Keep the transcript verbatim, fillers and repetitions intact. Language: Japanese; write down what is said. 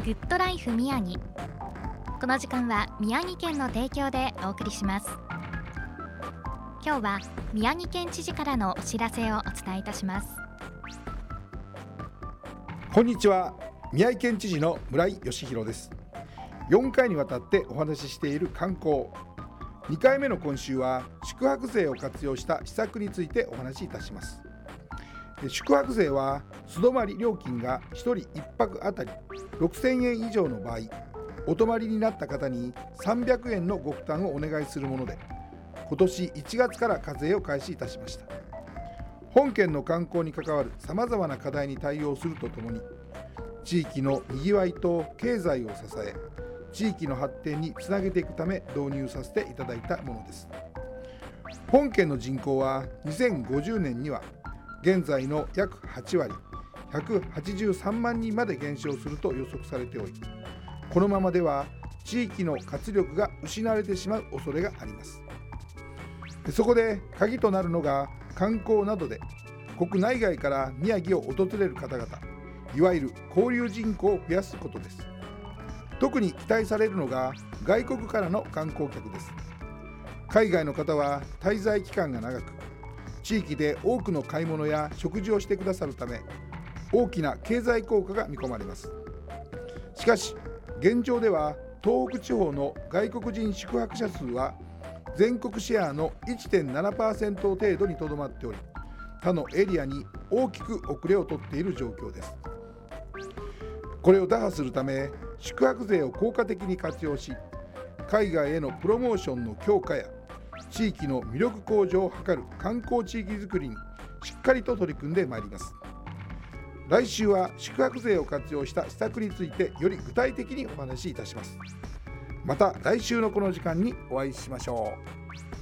グッドライフ宮城。この時間は宮城県の提供でお送りします。今日は宮城県知事からのお知らせをお伝えいたします。 こんにちは、宮城県知事の村井義弘です。よんかいにわたってお話ししている観光、にかいめの今週は宿泊税を活用した施策についてお話しいたします。宿泊税は素泊まり料金がひとりいっぱくあたりろくせんえん以上の場合、お泊まりになった方にさんびゃくえんのご負担をお願いするもので、今年いちがつから課税を開始いたしました。本県の観光に関わるさまざまな課題に対応するとともに、地域のにぎわいと経済を支え、地域の発展につなげていくため導入させていただいたものです。本県の人口はにせんごじゅうねんには現在の約はちわり、ひゃくはちじゅうさんまんにんまで減少すると予測されており、このままでは地域の活力が失われてしまう恐れがあります。そこで鍵となるのが、観光などで国内外から宮城を訪れる方々、いわゆる交流人口を増やすことです。特に期待されるのが外国からの観光客です。海外の方は滞在期間が長く、地域で多くの買い物や食事をしてくださるため、大きな経済効果が見込まれます。しかし現状では東北地方の外国人宿泊者数は全国シェアの いってんななパーセント 程度にとどまっており、他のエリアに大きく遅れをとっている状況です。これを打破するため、宿泊税を効果的に活用し、海外へのプロモーションの強化や地域の魅力向上を図る観光地域づくりにしっかりと取り組んでまいります。来週は宿泊税を活用した施策についてより具体的にお話しいたします。また来週のこの時間にお会いしましょう。